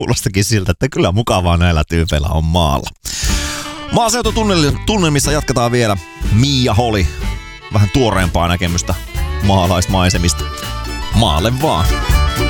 Kuulostakin siltä, että kyllä mukavaa näillä tyypeillä on maalla. Maaseututunnelmissa jatketaan vielä. Mia Holi. Vähän tuoreempaa näkemystä maalaismaisemista. Maalle vaan.